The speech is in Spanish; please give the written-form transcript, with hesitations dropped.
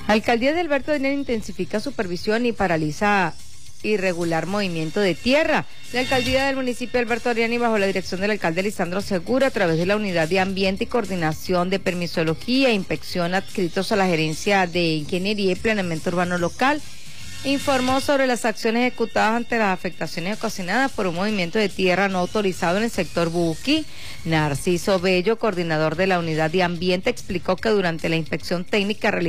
Alcaldía de Alberto Dinero intensifica supervisión y paraliza irregular movimiento de tierra. La alcaldía del municipio de Alberto Ariani, bajo la dirección del alcalde Lisandro Segura, a través de la Unidad de Ambiente y Coordinación de Permisología e Inspección adscritos a la Gerencia de Ingeniería y Planeamiento Urbano Local, informó sobre las acciones ejecutadas ante las afectaciones ocasionadas por un movimiento de tierra no autorizado en el sector Bubuquí. Narciso Bello, coordinador de la Unidad de Ambiente, explicó que durante la inspección técnica realizada